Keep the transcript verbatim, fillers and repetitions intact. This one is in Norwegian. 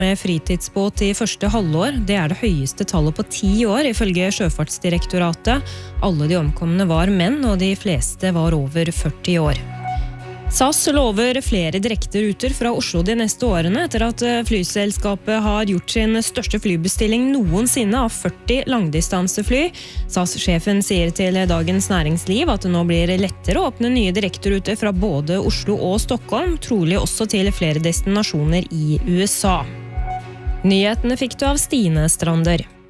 med fritidsbåt i første halvår. Det er det høyeste tallet på ti år, ifølge Sjøfartsdirektoratet. Alle de omkomne var menn, og de fleste var over førti år. S A S lover flere direkteruter fra Oslo de neste årene, etter at flyselskapet har gjort sin største flybestilling noensinne av førti langdistansefly. S A S-sjefen sier til Dagens Næringsliv at det nå blir lettere å åpne nye direkteruter fra både Oslo og Stockholm, trolig også til flere destinasjoner i U S A. Nyhetene fikk du av Stine Strander.